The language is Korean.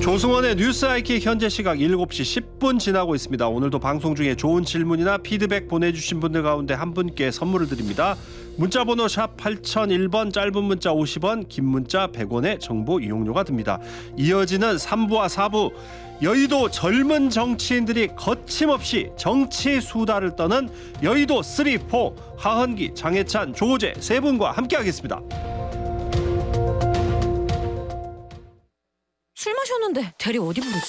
조승원의 뉴스 아이키 현재 시각 7시 10분 지나고 있습니다. 오늘도 방송 중에 좋은 질문이나 피드백 보내주신 분들 가운데 한 분께 선물을 드립니다. 문자번호 샵 8001번, 짧은 문자 50원, 긴 문자 100원의 정보 이용료가 듭니다. 이어지는 3부와 4부, 여의도 젊은 정치인들이 거침없이 정치 수다를 떠는 여의도 3-4, 하헌기, 장해찬, 조호재 세 분과 함께하겠습니다. 술 마셨는데 대리 어디 부르지?